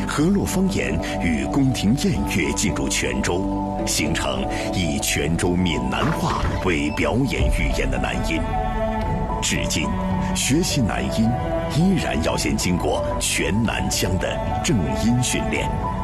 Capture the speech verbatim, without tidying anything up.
河洛方言与宫廷宴乐进入泉州，形成以泉州闽南话为表演语言的南音。至今，学习南音依然要先经过全南腔的正音训练。